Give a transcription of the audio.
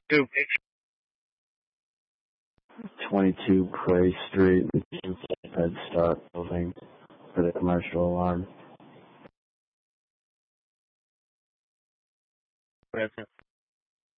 Two. 22 Clay Street, Head Start building for the commercial alarm. Gracias.